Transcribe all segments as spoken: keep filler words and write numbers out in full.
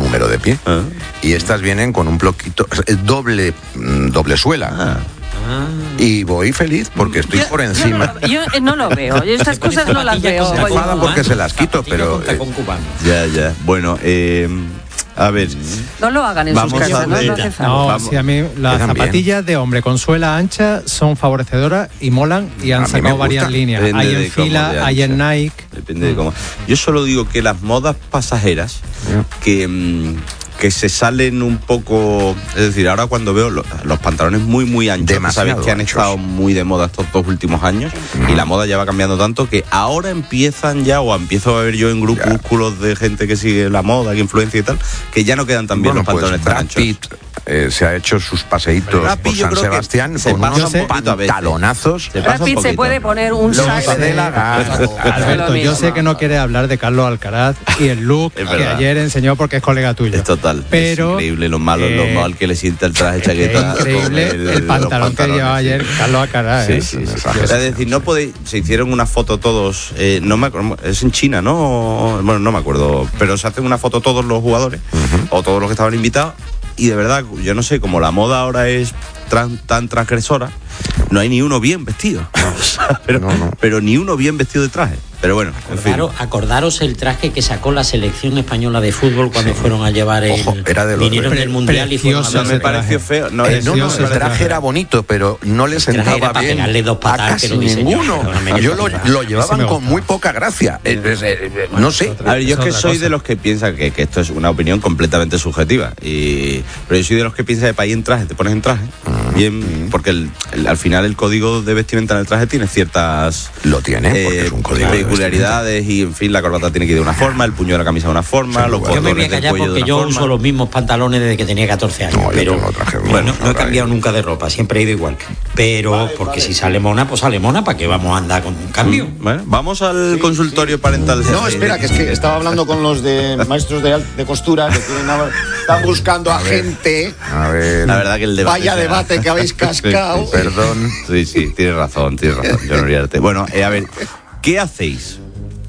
número de pie. Ah. Y estas vienen con un bloquito, es doble, doble suela. Ah. Ah. Y voy feliz porque estoy yo, por encima. Yo no, yo no lo veo, yo estas cosas no las veo. Se enfada porque se las quito, pero... Eh, ya, ya. Bueno, eh... A ver, no lo hagan en sus casas, ¿no? No, hace falta. No, vamos. Sí, a mí las zapatillas de hombre con suela ancha son favorecedoras y molan y han sacado varias líneas. Depende hay en Fila, hay en Nike. Depende mm. de cómo. Yo solo digo que las modas pasajeras que... Mmm, que se salen un poco, es decir, ahora cuando veo los, los pantalones muy muy anchos, sabéis que han estado muy de moda estos dos últimos años mm. y la moda ya va cambiando tanto que ahora empiezan ya, o empiezo a ver yo en grupúsculos de gente que sigue la moda, que influencia y tal, que ya no quedan tan bien bueno, los pantalones pues, tan anchos. Pitt, eh, se ha hecho sus paseitos por San Sebastián con unos pantalonazos. Brad Pitt se puede poner un saco de la Alberto, yo sé que no quiere hablar de Carlos Alcaraz y el look que ayer enseñó porque es colega tuyo. Es total, pero, es increíble lo malo, eh, lo mal que le siente el traje chaqueta. Es increíble el, el pantalón que llevaba ayer Carlos Alcaraz. Sí, ¿eh? sí, sí, sí. Es decir, no podéis, se hicieron una foto todos, eh, no me acuerdo, es en China, ¿no? Bueno, no me acuerdo, pero se hacen una foto todos los jugadores uh-huh. o todos los que estaban invitados. Y de verdad, yo no sé, como la moda ahora es tan, tan transgresora, no hay ni uno bien vestido. O sea, pero, no, no. pero ni uno bien vestido de traje. Pero bueno, Acordaros, en fin. acordaros el traje que sacó la selección española de fútbol cuando sí. fueron a llevar el... Ojo, era de los vinieron del Mundial y fueron a ver. Me pareció feo. No, eh, no, no, el traje era bonito, pero no le sentaba bien dos patas, a casi ninguno. Yo lo, lo llevaban con muy poca gracia. Eh, eh, no sé. A ver, yo es que soy de los que piensan que, que esto es una opinión completamente subjetiva. Y, pero yo soy de los que piensan que para ir en traje, te pones en traje. Mm. Bien, porque el, el, al final el código de vestimenta en el traje tiene ciertas... Lo tiene, porque eh, es un código peculiaridades y en fin, la corbata tiene que ir de una forma, el puño de la camisa de una forma, sí, los botones del cuello de una forma. Yo me voy a callar porque yo forma. uso los mismos pantalones desde que tenía catorce años, no, pero bueno, no he cambiado nunca de ropa, siempre he ido igual. Pero vale, porque vale. si sale mona, pues sale mona, ¿para qué vamos a andar con un cambio? Mm, bueno, vamos al sí, consultorio sí. parental. No, espera, que es que estaba hablando con los de maestros de, de costura que tienen a, están buscando a, a gente. A ver, la verdad que el debate vaya sea... debate que habéis cascado. Sí, sí, perdón. Sí, sí, tienes razón, tienes razón, yo no olvidarte. Bueno, eh, a ver, ¿qué hacéis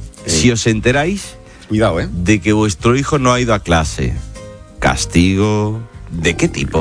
si os enteráis Cuidado, ¿eh? de que vuestro hijo no ha ido a clase? ¿Castigo? ¿De qué tipo?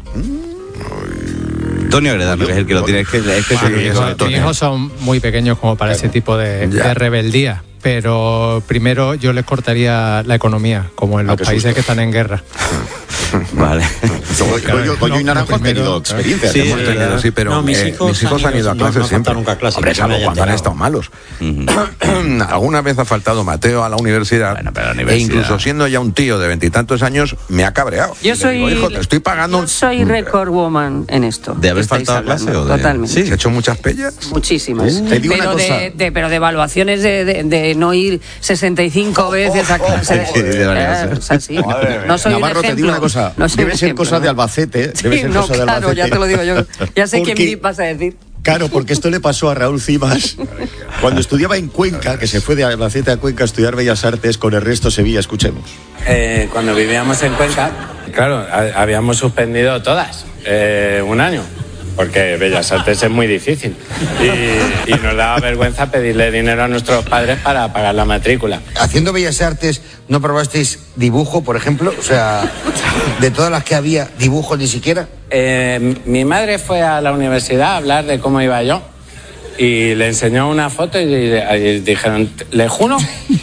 Antonio Agredano, que es el que lo tiene. Es que, es que bueno, mis hijos son muy pequeños como para claro. ese tipo de, de rebeldía. Pero primero yo les cortaría la economía, como en los ah, países susto. que están en guerra. Vale. Yo y Naranjo han tenido experiencia. Sí, hemos tenido, sí, pero no, mis, eh, hijos mis hijos han ido a clase no, siempre. Nunca a clase, Hombre, salvo cuando han estado malos. Uh-huh. Alguna vez ha faltado Mateo a la universidad, bueno, pero la universidad. E incluso siendo ya un tío de veintitantos años, me ha cabreado. Yo soy, digo, hijo, te estoy pagando. Yo soy record woman en esto. ¿De haber faltado a clase o de...? Totalmente. ¿Sí? ¿Se ha hecho muchas pellas? Muchísimas. Uh, te digo pero, una cosa. De, de, pero de evaluaciones de, de, de no ir sesenta y cinco veces a clase. No soy Navarro, un ejemplo. te digo una cosa. No soy debe ser cosa de Albacete. Debe sí, ser no, cosa de claro, Albacete. ya te lo digo yo. Ya sé porque, qué me vas a decir. Claro, porque esto le pasó a Raúl Cimas cuando estudiaba en Cuenca, que se fue de Albacete a Cuenca a estudiar Bellas Artes con Ernesto Sevilla. Escuchemos. Eh, cuando vivíamos en Cuenca, claro, a, habíamos suspendido todas eh, un año. Porque Bellas Artes es muy difícil y, y nos daba vergüenza pedirle dinero a nuestros padres para pagar la matrícula. Haciendo Bellas Artes, ¿no probasteis dibujo, por ejemplo? O sea, de todas las que había, dibujo ni siquiera. Eh, mi madre fue a la universidad a hablar de cómo iba yo y le enseñó una foto y, y dijeron, ¿le juro?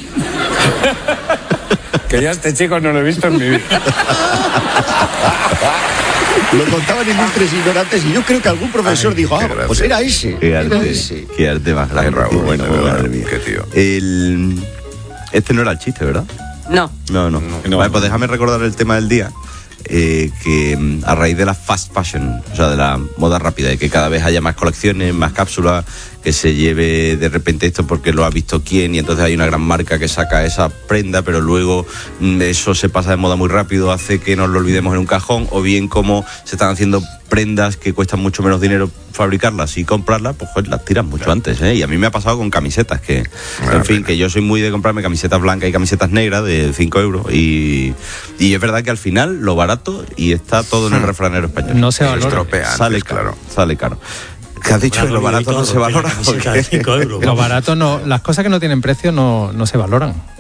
Que yo a este chico no lo he visto en mi vida. Lo contaban ilustres ignorantes y yo creo que algún profesor Ay, dijo, ah, pues era ese. Qué arte, era ese. Qué arte más grande. Raúl, bueno, bueno, madre mía. Qué tío. El... Este no era el chiste, ¿verdad? No. No, no. no, no vale, pues déjame recordar el tema del día. Eh, que a raíz de la fast fashion, o sea, de la moda rápida, de que cada vez haya más colecciones, más cápsulas, que se lleve de repente esto porque lo ha visto quién y entonces hay una gran marca que saca esa prenda, pero luego eso se pasa de moda muy rápido, hace que nos lo olvidemos en un cajón, o bien como se están haciendo prendas que cuestan mucho menos dinero fabricarlas y comprarlas, pues joder, las tiran mucho antes, ¿eh? Y a mí me ha pasado con camisetas, que en ah, fin, venga. que yo soy muy de comprarme camisetas blancas y camisetas negras de cinco euros y, y es verdad que al final lo barato y está todo en el refranero español. No se valora. Estropea sale antes, caro, claro. sale caro. ¿Qué has dicho? Que lo barato no se valora. Lo barato no, las cosas que no tienen precio no, no se valoran.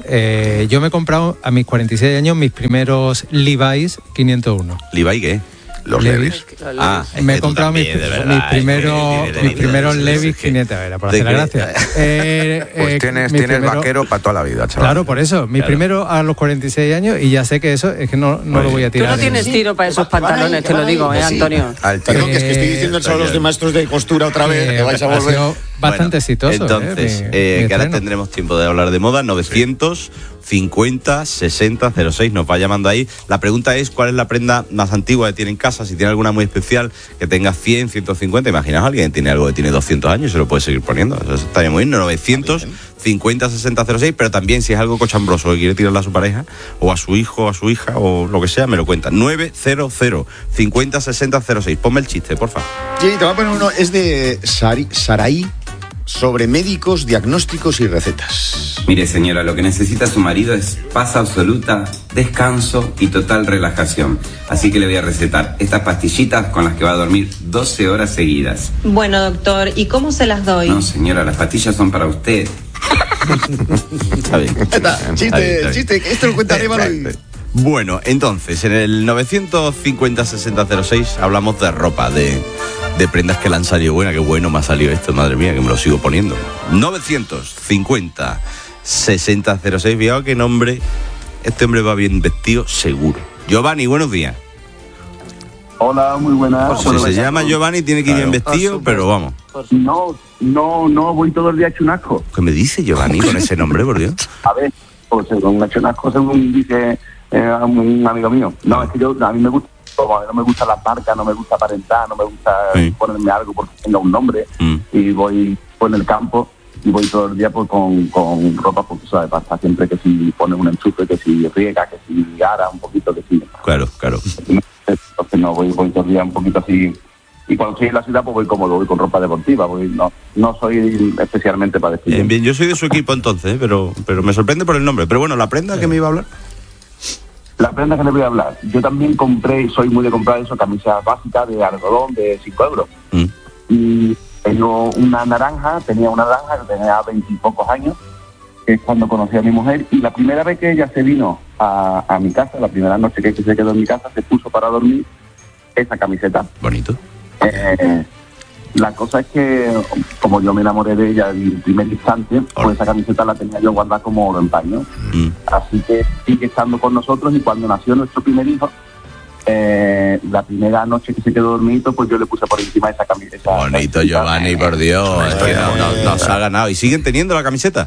Eh, yo me he comprado a mis cuarenta y seis años mis primeros Levi's quinientos uno. ¿Levi qué? Los Levi's. Ah, me he comprado mis, verdad, mis primeros, es que mis primeros Levi's quinientos, era por hacer la gracia. Eh, pues eh, tienes, tienes primero, vaquero para toda la vida, chaval. Claro, por eso. Mi claro. primero a los cuarenta y seis años y ya sé que eso es que no, no lo voy a tirar. Tú no tienes tiro para esos pantalones, te lo digo, ¿eh, Antonio? Al tiro, que es que estoy diciendo el saludo de maestros de costura otra vez, que vais a volver. Bastante bueno, exitoso. Entonces, eh, mi, eh, mi que ahora tendremos tiempo de hablar de moda. novecientos cincuenta sesenta cero seis nos va llamando ahí. La pregunta es: ¿cuál es la prenda más antigua que tiene en casa? Si tiene alguna muy especial que tenga cien, ciento cincuenta. Imaginaos, alguien tiene algo que tiene doscientos años y se lo puede seguir poniendo. Eso está muy bien. novecientos cincuenta sesenta cero seis. Pero también, si es algo cochambroso que quiere tirarle a su pareja o a su hijo, o a su hija o lo que sea, me lo cuenta. novecientos cincuenta sesenta cero seis. Ponme el chiste, porfa. Sí, te voy a poner uno. Es de Sari, Saraí. Sobre médicos, diagnósticos y recetas. Mire, señora, lo que necesita su marido es paz absoluta, descanso y total relajación. Así que le voy a recetar estas pastillitas con las que va a dormir doce horas seguidas. Bueno, doctor, ¿y cómo se las doy? No, señora, las pastillas son para usted. Está bien. Está, chiste, está bien, está chiste, esto lo cuenta Arévalo y... Bueno, entonces, en el novecientos cincuenta sesenta cero seis hablamos de ropa, de, de prendas que le han salido buena. Qué bueno me ha salido esto, madre mía, que me lo sigo poniendo. novecientos cincuenta sesenta cero seis, fíjate qué nombre, este hombre va bien vestido, seguro. Giovanni, buenos días. Hola, muy buenas. Si se llama Giovanni, tiene que ir claro. bien vestido, pero vamos. No, no, no, voy todo el día hecho un asco. ¿Qué me dice Giovanni con ese nombre, por Dios? A ver, pues un hecho un asco según dice... Eh, un amigo mío. No, es que yo, a mí me gusta, como a mí no me gusta la marca, no me gusta aparentar, no me gusta sí. ponerme algo porque tenga un nombre. Mm. Y voy pues, en el campo y voy todo el día pues, con, con ropa, porque tú sabes, pasa siempre que si pones un enchufe, que si riega, que si ara un poquito, que si... Claro, claro. Entonces no, voy, voy todo el día un poquito así. Y cuando estoy en la ciudad, pues voy cómodo, voy con ropa deportiva, voy, no, no soy especialmente para vestir. Bien, bien, yo soy de su equipo entonces, pero, pero me sorprende por el nombre. Pero bueno, la prenda sí. que me iba a hablar... La prenda que le voy a hablar. Yo también compré, soy muy de comprar eso, camisas básicas de algodón de cinco euros. Mm. Y tengo una naranja, tenía una naranja que tenía veintipocos años, que es cuando conocí a mi mujer. Y la primera vez que ella se vino a, a mi casa, la primera noche que se quedó en mi casa, se puso para dormir esa camiseta. Bonito. Eh, la cosa es que, como yo me enamoré de ella en el primer instante, pues esa camiseta la tenía yo guardada como oro en paño. Mm. Así que sigue estando con nosotros y cuando nació nuestro primer hijo, eh, la primera noche que se quedó dormido, pues yo le puse por encima esa camiseta. Bonito, Giovanni, por Dios, es que no, no, nos ha ganado. ¿Y siguen teniendo la camiseta?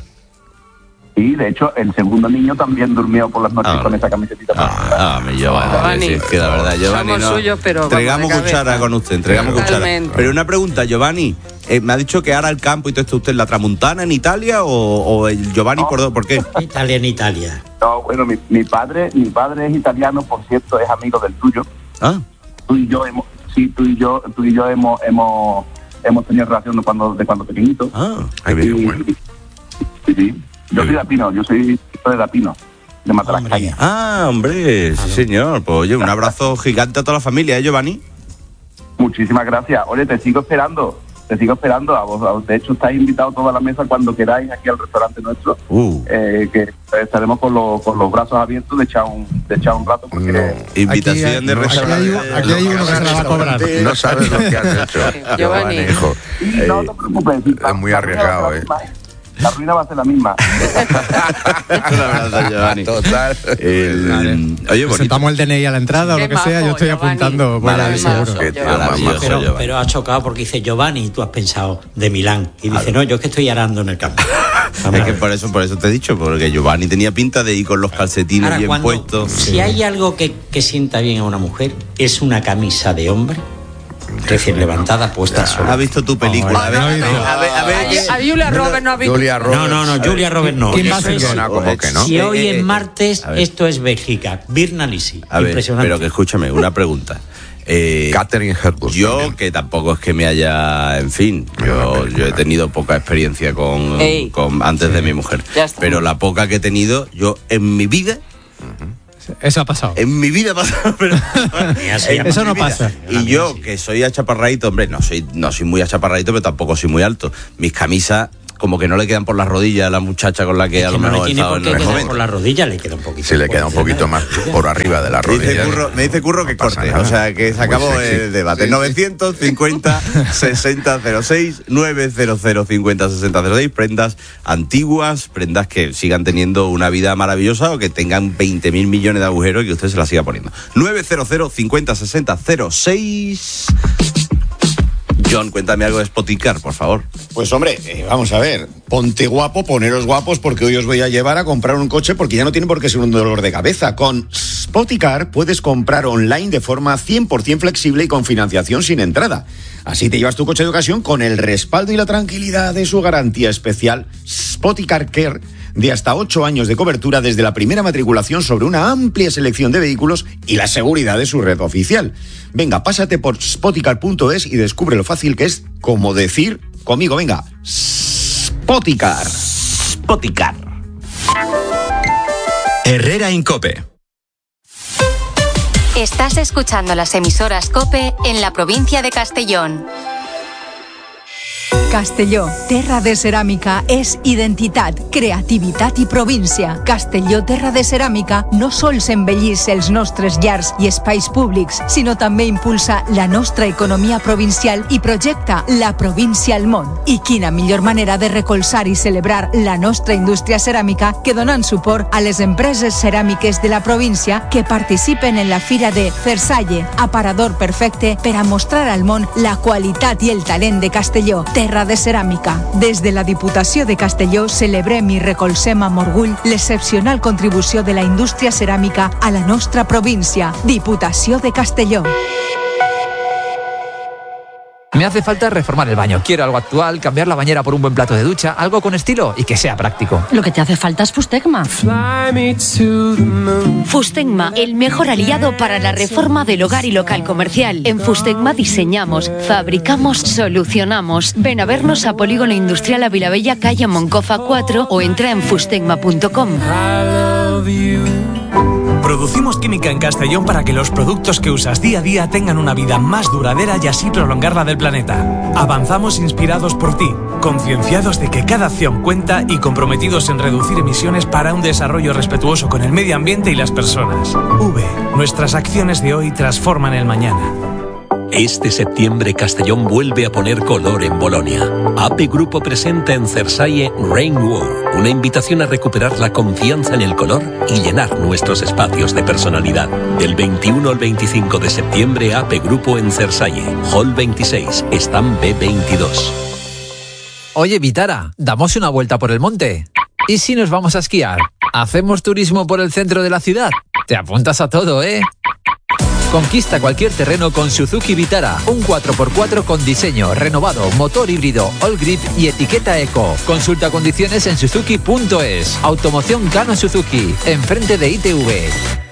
Sí, de hecho, el segundo niño también durmió por las noches ah, con esa camiseta. Ah, ah mi Giovanni. Giovanni. Sí, es que la verdad, Giovanni, somos no. suyos, pero entregamos cuchara con usted, entregamos cuchara. Pero una pregunta, Giovanni, eh, me ha dicho que ahora el campo y todo esto, ¿usted la Tramuntana en Italia o, o el Giovanni no. por, por qué? Italia en Italia. No, bueno, mi, mi padre, mi padre es italiano, por cierto, es amigo del tuyo. Ah. Tú y yo hemos, sí, tú y yo, tú y yo hemos, hemos, hemos tenido relación de cuando, de cuando pequeñitos. Ah, qué bien, bueno. Sí, sí. Yo soy de Apino, yo soy de Apino, de Matalascaña. Ah, hombre, sí señor. Pues oye, un abrazo gigante a toda la familia, ¿eh, Giovanni? Muchísimas gracias. Oye, te sigo esperando, te sigo esperando. A vos, a vos, de hecho, estáis invitados toda la mesa cuando queráis aquí al restaurante nuestro, uh. eh, que estaremos con los, con los brazos abiertos de echar un, de echar un rato. Porque no. Invitación aquí, de no, restaurante. Aquí hay, aquí hay uno que se la va a cobrar. No sabes lo que has hecho, Giovanni, hijo. Sí, no te preocupes. Es muy arriesgado, ¿eh? La ruina va a ser la misma. La verdad, Giovanni. Total. El... Oye, presentamos el D N I a la entrada o lo que sea. Yo estoy Giovanni. apuntando. Maravilloso. Pero, pero ha chocado porque dice Giovanni y tú has pensado de Milán. Y dice, no, yo es que estoy arando en el campo. Es que por eso, por eso te he dicho, porque Giovanni tenía pinta de ir con los calcetines Ahora, bien cuando, puestos. Si hay algo que, que sienta bien a una mujer, es una camisa de hombre recién levantada, puesta sola. ¿Has visto tu película? Oh, no, a ver, no, no. a ver, a ver. A, a Julia Roberts no ha visto. Julia Roberts. No, no, no, Julia Roberts no. ¿Quién va a ser? Como que no. Si hoy eh, eh, es martes, esto es Bélgica. Birna Lisi. Impresionante. Pero que escúchame, una pregunta. Eh, Catherine Hepburn. Yo, también. Que tampoco es que me haya, en fin, yo, yo he tenido poca experiencia con, con antes sí. de mi mujer. Pero la poca que he tenido, yo en mi vida. Uh-huh. Eso ha pasado. En mi vida ha pasado, pero eso no pasa. Y yo, que soy achaparradito, hombre, no soy, no soy muy achaparradito, pero tampoco soy muy alto. Mis camisas, como que no le quedan por las rodillas a la muchacha con la que, que a lo no mejor estaba en el momento. Por las rodillas le queda un poquito. Sí, le queda un poquito más por arriba de la rodilla. Me dice Curro, me dice Curro que no corte, nada. O sea, que se acabó el debate. Sí, novecientos cincuenta sesenta cero seis, novecientos cincuenta sesenta cero seis, prendas antiguas, prendas que sigan teniendo una vida maravillosa o que tengan veinte mil millones de agujeros y que usted se las siga poniendo. novecientos cincuenta sesenta cero seis. John, cuéntame algo de Spoticar, por favor. Pues hombre, eh, vamos a ver, ponte guapo, poneros guapos, porque hoy os voy a llevar a comprar un coche porque ya no tiene por qué ser un dolor de cabeza. Con Spoticar puedes comprar online de forma cien por ciento flexible y con financiación sin entrada. Así te llevas tu coche de ocasión con el respaldo y la tranquilidad de su garantía especial Spoticar Care, de hasta ocho años de cobertura desde la primera matriculación sobre una amplia selección de vehículos y la seguridad de su red oficial. Venga, pásate por spoticar punto es y descubre lo fácil que es como decir conmigo, venga, Spoticar. Spoticar. Herrera Incope. Estás escuchando las emisoras COPE en la provincia de Castellón. Castelló, terra de ceràmica, és identitat, creativitat i província. Castelló, terra de ceràmica, no sols embellís els nostres llars i espais públics, sinó també impulsa la nostra economia provincial i projecta la província al món. I quina millor manera de recolzar i celebrar la nostra indústria ceràmica que donant suport a les empreses ceràmiques de la província que participen en la fira de Cersalle, aparador perfecte per a mostrar al món la qualitat i el talent de Castelló, terra de ceràmica. Des de la Diputació de Castelló celebrem i recolzem amb orgull l'excepcional contribució de la indústria ceràmica a la nostra província. Diputació de Castelló. Me hace falta reformar el baño. Quiero algo actual, cambiar la bañera por un buen plato de ducha, algo con estilo y que sea práctico. Lo que te hace falta es Fustecma. Fustecma, el mejor aliado para la reforma del hogar y local comercial. En Fustecma diseñamos, fabricamos, solucionamos. Ven a vernos a Polígono Industrial Avilabella, calle Moncofa cuatro o entra en fustecma punto com. Producimos química en Castellón para que los productos que usas día a día tengan una vida más duradera y así prolongarla del planeta. Avanzamos inspirados por ti, concienciados de que cada acción cuenta y comprometidos en reducir emisiones para un desarrollo respetuoso con el medio ambiente y las personas. V, nuestras acciones de hoy transforman el mañana. Este septiembre Castellón vuelve a poner color en Bolonia. A P E Grupo presenta en Cersalle Rain War, una invitación a recuperar la confianza en el color y llenar nuestros espacios de personalidad. Del veintiuno al veinticinco de septiembre A P E Grupo en Cersalle, Hall veintiséis, stand B veintidós. Oye, Vitara, ¿damos una vuelta por el monte? ¿Y si nos vamos a esquiar? ¿Hacemos turismo por el centro de la ciudad? Te apuntas a todo, ¿eh? Conquista cualquier terreno con Suzuki Vitara, un cuatro por cuatro con diseño, renovado, motor híbrido, all grip y etiqueta eco. Consulta condiciones en suzuki punto es. Automoción Kano Suzuki, enfrente de I T V.